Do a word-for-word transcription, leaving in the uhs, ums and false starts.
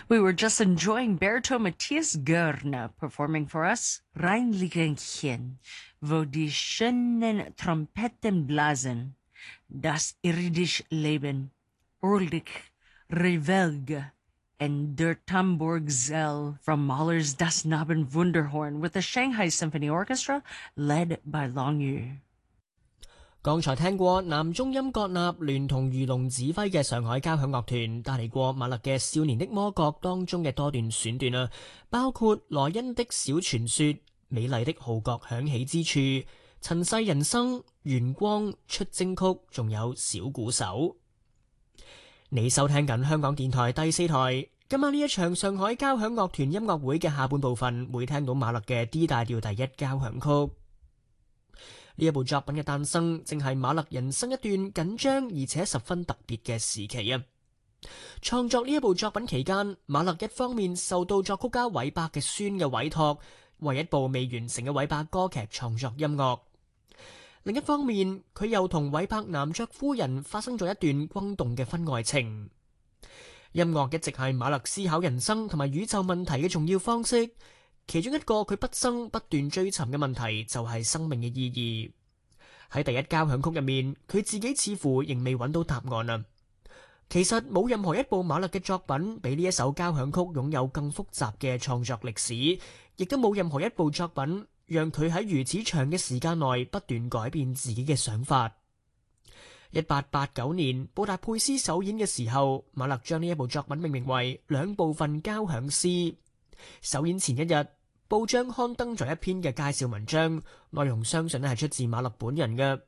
We were just enjoying baritone Matthias Görner performing for us Reinlichen, wo die schönen Trompeten blasen, das iridisch Leben, Ulrich Revelge, and Der Tambourgzell from Mahler's Das Nabenwunderhorn with the Shanghai Symphony Orchestra led by Long Yu。 剛才聽過南中音國立聯同魚龍指揮嘅上海交響樂團帶嚟過馬勒嘅《少年的魔角》當中嘅多段選段啊，包括萊茵的小傳說、美麗的號角響起之處、塵世人生、圓光、出征曲，仲有小鼓手。你收聽緊香港電台第四台，今晚呢一場上海交響樂團音樂會嘅下半部分會聽到馬勒嘅 D 大調第一交響曲。呢一部作品嘅誕生，正係馬勒人生一段緊張而且十分特別嘅時期啊！創作呢一部作品期間，馬勒一方面受到作曲家韋伯嘅孫嘅委託，為一部未完成嘅韋伯歌劇創作音樂；另一方面，佢又同韋伯男爵夫人發生咗一段轟動嘅婚外情。音樂一直係馬勒思考人生同埋宇宙問題嘅重要方式。其中一個佢畢生不斷追尋嘅問題就係生命嘅意義。喺第一交響曲入面，佢自己似乎仍未揾到答案啊。其實冇任何一部馬勒嘅作品比呢一首交響曲擁有更複雜嘅創作歷史，亦都冇任何一部作品讓佢喺如此長嘅時間內不斷改變自己嘅想法。一八八九年布達佩斯首演嘅時候，馬勒將呢一部作品命名為兩部分交響詩。首演前一日，報章刊登咗一篇嘅介紹文章，內容相信係出自馬勒本人嘅。